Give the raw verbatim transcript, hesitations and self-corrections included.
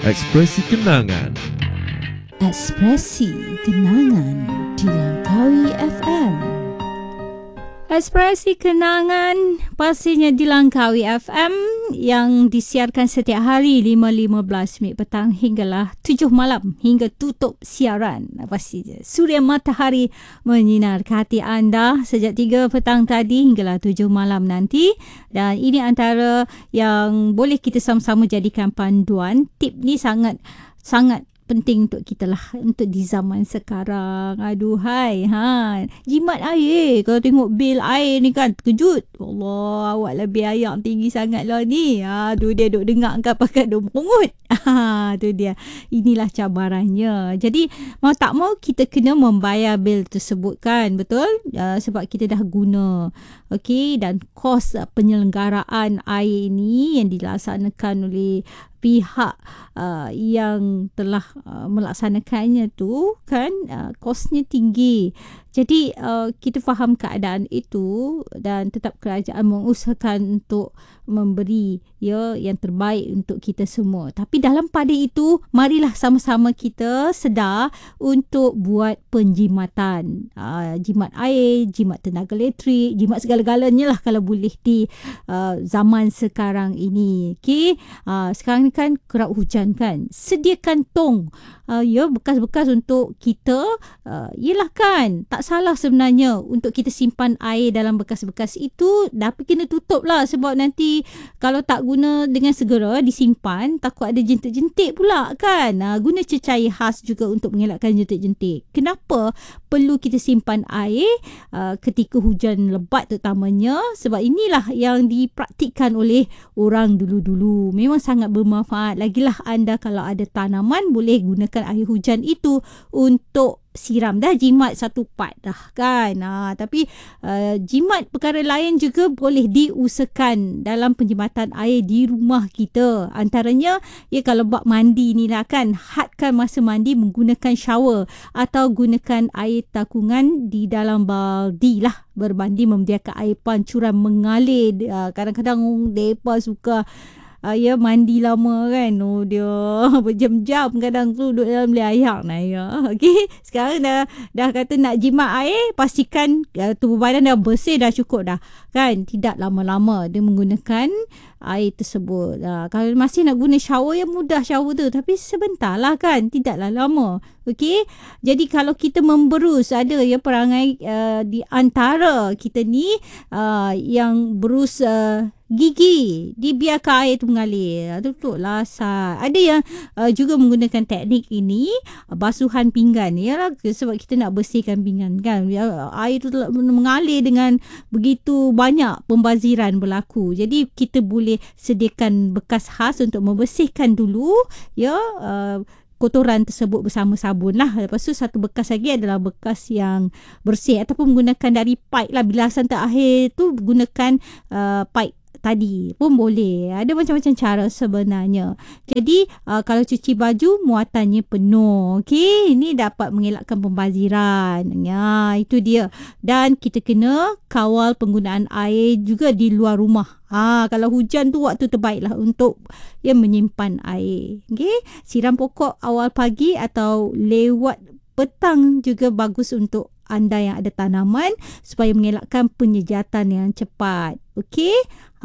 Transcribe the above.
Ekspresi kenangan. Ekspresi kenangan di Langkawi F M. Ekspresi kenangan pastinya di Langkawi F M yang disiarkan setiap hari lima lima belas minit petang hinggalah tujuh malam hingga tutup siaran. Pastinya suria matahari menyinar ke hati anda sejak tiga petang tadi hinggalah tujuh malam nanti, dan ini antara yang boleh kita sama-sama jadikan panduan. Tip ni sangat sangat penting untuk kita lah, untuk di zaman sekarang. Aduhai, ha, jimat air. Kalau tengok bil air ni kan, terkejut. Allah, awak lebih air tinggi sangat lah ni. Ha, tu dia duk dengar kan pakai duk pungut. Ha, tu dia. Inilah cabarannya. Jadi, mau tak mau kita kena membayar bil tersebut kan, betul? Uh, sebab kita dah guna. Okey, dan kos penyelenggaraan air ini yang dilaksanakan oleh pihak uh, yang telah uh, melaksanakannya tu kan, uh, kosnya tinggi. Jadi uh, kita faham keadaan itu dan tetap kerajaan mengusahakan untuk memberi ya yang terbaik untuk kita semua. Tapi dalam pada itu, marilah sama-sama kita sedar untuk buat penjimatan. Uh, jimat air, jimat tenaga elektrik, jimat segala-galanya lah kalau boleh di uh, zaman sekarang ini. Okey, uh, sekarang ni kan kerap hujan kan. Sediakan tong uh, ya bekas-bekas untuk kita. Uh, yelah kan, tak salah sebenarnya untuk kita simpan air dalam bekas-bekas itu, tapi kena tutup lah, sebab nanti kalau tak guna dengan segera disimpan, takut ada jentik-jentik pula kan. Ha, guna cecair khas juga untuk mengelakkan jentik-jentik. Kenapa perlu kita simpan air uh, ketika hujan lebat terutamanya? Sebab inilah yang dipraktikkan oleh orang dulu-dulu. Memang sangat bermanfaat. Lagilah anda kalau ada tanaman, boleh gunakan air hujan itu untuk siram. Dah jimat satu part dah kan. Ha, tapi uh, jimat perkara lain juga boleh diusahakan dalam penjimatan air di rumah kita. Antaranya ya kalau bak mandi ni lah kan, hadkan masa mandi menggunakan shower atau gunakan air takungan di dalam baldi lah, berbanding membiarkan air pancuran mengalir. Uh, kadang-kadang mereka suka Uh, ya mandi lama kan. Oh dia berjam-jam kadang tu duduk dalam bilik air nah ya. Okey, sekarang dah dah kata nak jimat air, pastikan uh, tubuh badan dah bersih, dah cukup dah kan. Tidak lama-lama dia menggunakan air tersebut. Uh, kalau masih nak guna shower, ya mudah shower tu, tapi sebentar lah kan, tidaklah lama. Okey, jadi kalau kita memberus, ada ya perangai uh, di antara kita ni uh, yang berus uh, gigi, dibiarkan air tu mengalir. Tutup lah asal. Ada yang uh, juga menggunakan teknik ini, uh, basuhan pinggan. Yalah, sebab kita nak bersihkan pinggan kan. Air tu mengalir dengan begitu banyak pembaziran berlaku. Jadi kita boleh sediakan bekas khas untuk membersihkan dulu ya uh, kotoran tersebut bersama sabun lah. Lepas tu satu bekas lagi adalah bekas yang bersih, ataupun menggunakan dari pipe lah. Bilasan terakhir tu gunakan uh, pipe tadi pun boleh. Ada macam-macam cara sebenarnya. Jadi uh, kalau cuci baju muatannya penuh, okey, ini dapat mengelakkan pembaziran. Ya, itu dia. Dan kita kena kawal penggunaan air juga di luar rumah. Ah, kalau hujan tu waktu terbaiklah untuk ya menyimpan air. Okey, siram pokok awal pagi atau lewat petang juga bagus untuk anda yang ada tanaman, supaya mengelakkan penyejatan yang cepat. Okey.